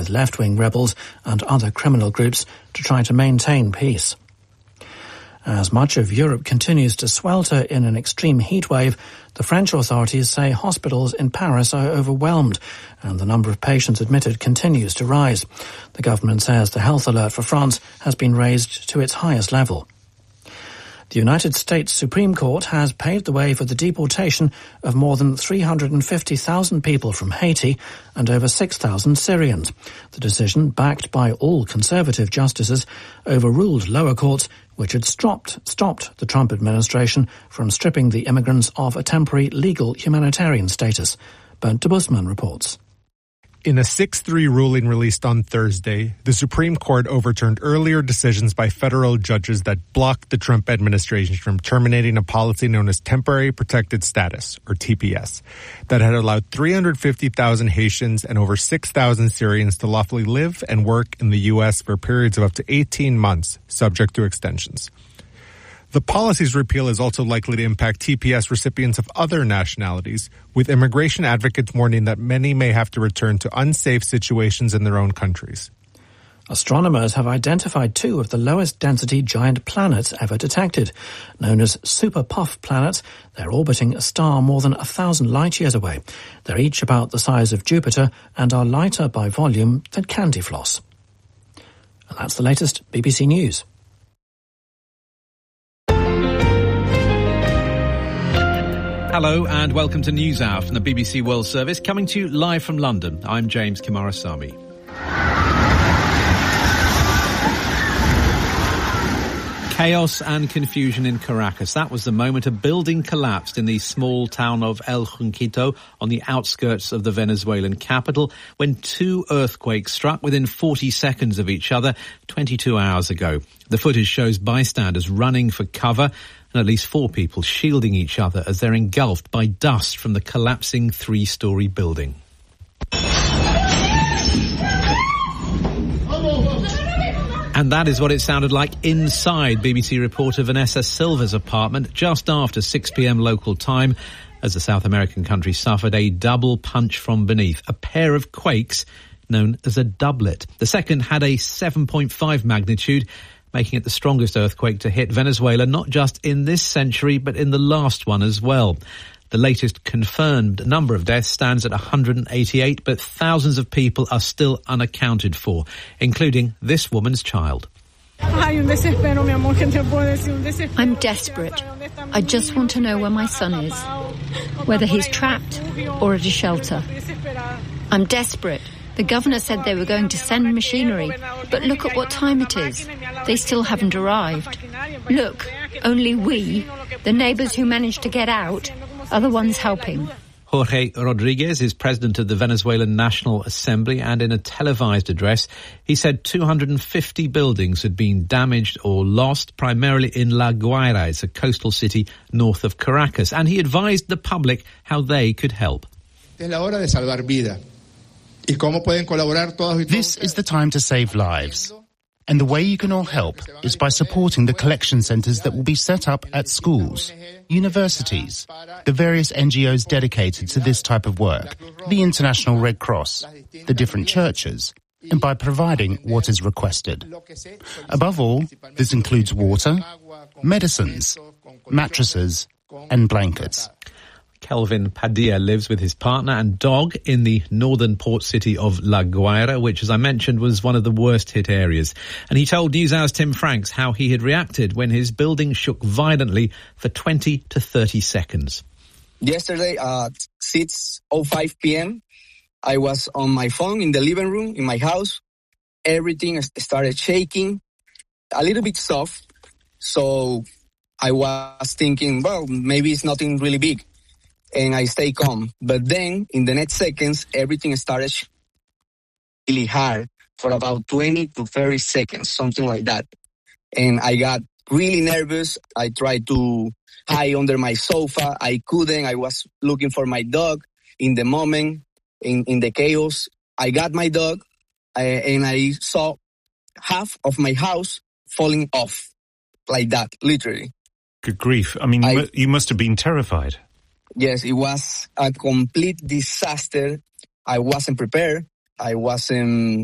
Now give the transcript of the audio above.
with left-wing rebels and other criminal groups to try to maintain peace. As much of Europe continues to swelter in an extreme heat wave, the French authorities say hospitals in Paris are overwhelmed and the number of patients admitted continues to rise. The government says the health alert for France has been raised to its highest level. The United States Supreme Court has paved the way for the deportation of more than 350,000 people from Haiti and over 6,000 Syrians. The decision, backed by all conservative justices, overruled lower courts which had stopped the Trump administration from stripping the immigrants of a temporary legal humanitarian status. Bernd de Busman reports. In a 6-3 ruling released on Thursday, the Supreme Court overturned earlier decisions by federal judges that blocked the Trump administration from terminating a policy known as Temporary Protected Status, or TPS, that had allowed 350,000 Haitians and over 6,000 Syrians to lawfully live and work in the U.S. for periods of up to 18 months, subject to extensions. The policy's repeal is also likely to impact TPS recipients of other nationalities, with immigration advocates warning that many may have to return to unsafe situations in their own countries. Astronomers have identified two of the lowest density giant planets ever detected. Known as super puff planets, they're orbiting a star more than 1,000 light years away. They're each about the size of Jupiter and are lighter by volume than candy floss. And that's the latest BBC News. Hello and welcome to NewsHour from the BBC World Service, coming to you live from London. I'm James Kimarasamy. Chaos and confusion in Caracas. That was the moment a building collapsed in the small town of El Junquito on the outskirts of the Venezuelan capital when two earthquakes struck within 40 seconds of each other 22 hours ago. The footage shows bystanders running for cover and at least 4 people shielding each other as they're engulfed by dust from the collapsing 3-story building. And that is what it sounded like inside BBC reporter Vanessa Silva's apartment just after 6 p.m. local time as the South American country suffered a double punch from beneath, a pair of quakes known as a doublet. The second had a 7.5 magnitude, making it the strongest earthquake to hit Venezuela, not just in this century, but in the last one as well. The latest confirmed number of deaths stands at 188, but thousands of people are still unaccounted for, including this woman's child. I'm desperate. I just want to know where my son is, whether he's trapped or at a shelter. I'm desperate. The governor said they were going to send machinery, but look at what time it is. They still haven't arrived. Look, only we, the neighbours who managed to get out, are the ones helping. Jorge Rodriguez is president of the Venezuelan National Assembly, and in a televised address, he said 250 buildings had been damaged or lost, primarily in La Guaira. It's a coastal city north of Caracas, and he advised the public how they could help. This is the time to save lives. And the way you can all help is by supporting the collection centres that will be set up at schools, universities, the various NGOs dedicated to this type of work, the International Red Cross, the different churches, and by providing what is requested. Above all, this includes water, medicines, mattresses, and blankets. Kelvin Padilla lives with his partner and dog in the northern port city of La Guaira, which, as I mentioned, was one of the worst hit areas. And he told NewsHour's Tim Franks how he had reacted when his building shook violently for 20 to 30 seconds. Yesterday at 6:05 p.m., I was on my phone in the living room in my house. Everything started shaking, a little bit soft. So I was thinking, well, maybe it's nothing really big. And I stay calm. But then, in the next seconds, everything started really hard for about 20 to 30 seconds, something like that. And I got really nervous. I tried to hide under my sofa. I couldn't. I was looking for my dog. In the moment, in the chaos, I got my dog, and I saw half of my house falling off, like that, literally. Good grief. I mean, you must have been terrified. Yes, it was a complete disaster. I wasn't prepared. I wasn't